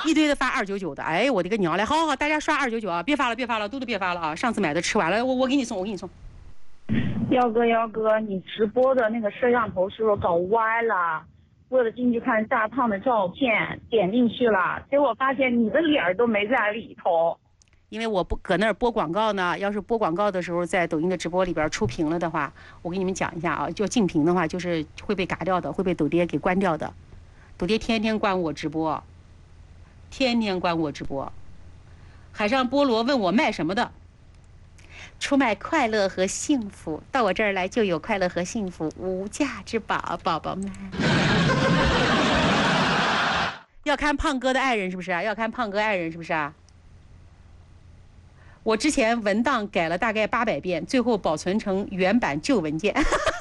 一堆的发299的，哎，我的个娘嘞！好好好，大家刷299啊，别发了，别发了，嘟嘟别发了啊！上次买的吃完了，我给你送，我给你送。 幺哥，你直播的那个摄像头是不是搞歪了？为了进去看大胖的照片，点进去了，结果发现你的脸都没在里头。 因为我不搁那儿播广告呢，要是播广告的时候在抖音的直播里边出屏了的话，我给你们讲一下啊，就禁屏的话就是会被嘎掉的，会被抖爹给关掉的。抖爹天天关我直播，天天关我直播。海上菠萝问我卖什么的，出卖快乐和幸福，到我这儿来就有快乐和幸福，无价之宝，宝宝们。要看胖哥的爱人是不是啊？要看胖哥爱人是不是啊？我之前文档改了大概800遍，最后保存成原版旧文件。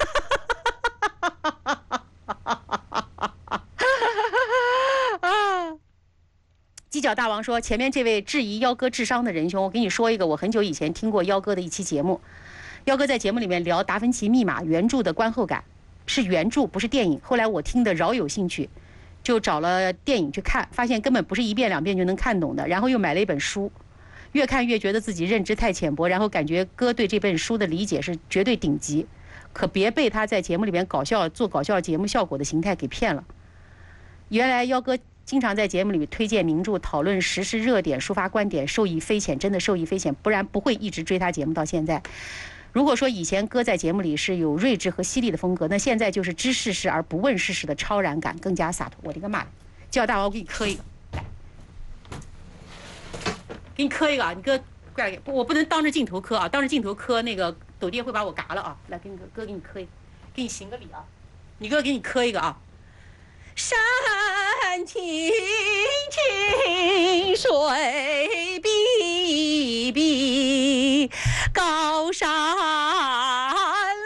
犄角大王说：“前面这位质疑幺哥智商的仁兄，我给你说一个，我很久以前听过幺哥的一期节目。幺哥在节目里面聊《达芬奇密码》原著的观后感，是原著不是电影。后来我听得饶有兴趣，就找了电影去看，发现根本不是1遍2遍就能看懂的。然后又买了一本书。”越看越觉得自己认知太浅薄，然后感觉哥对这本书的理解是绝对顶级，可别被他在节目里面做搞笑节目效果的形态给骗了。原来幺哥经常在节目里推荐名著，讨论时事热点，抒发观点，受益匪浅，真的受益匪浅，不然不会一直追他节目到现在。如果说以前哥在节目里是有睿智和犀利的风格，那现在就是知世事而不问世事的超然感，更加洒脱。我的个妈！叫大王，我给你磕一个。给你磕一个啊！你哥，我不能当着镜头磕啊，当着镜头磕那个抖爹会把我嘎了啊！来，给你哥给你磕一个，给你行个礼啊！你哥给你磕一个啊！山青青，水碧碧，高山